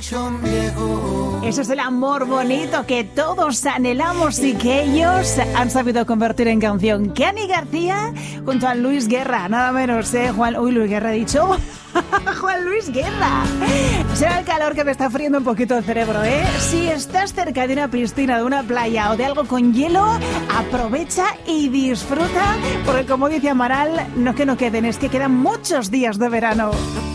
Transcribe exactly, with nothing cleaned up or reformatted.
Ese es el amor bonito que todos anhelamos y que ellos han sabido convertir en canción. Kenny García junto a Luis Guerra, nada menos, ¿eh? Juan, uy, Luis Guerra ha dicho. Juan Luis Guerra. Será el calor que me está friendo un poquito el cerebro, ¿eh? Si estás cerca de una piscina, de una playa o de algo con hielo, aprovecha y disfruta, porque como dice Amaral, no que no queden, es que quedan muchos días de verano.